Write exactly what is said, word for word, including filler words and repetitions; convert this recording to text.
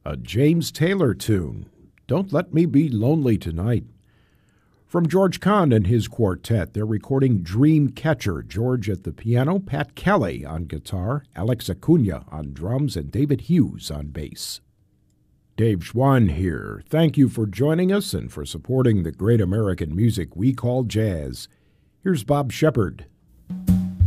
A James Taylor tune, Don't Let Me Be Lonely Tonight. From George Kahn and his quartet, they're recording Dream Catcher, George at the piano, Pat Kelly on guitar, Alex Acuna on drums, and David Hughes on bass. Dave Schwann here. Thank you for joining us and for supporting the great American music we call jazz. Here's Bob Shepard.